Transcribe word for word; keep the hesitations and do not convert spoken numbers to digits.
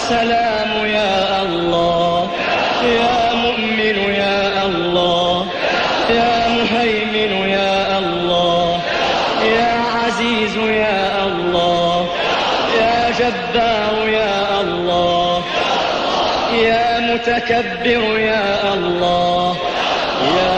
سلام يا الله، يا مؤمن يا الله، يا مهيمن يا الله، يا عزيز يا الله، يا جبار يا الله، يا متكبر يا الله، يا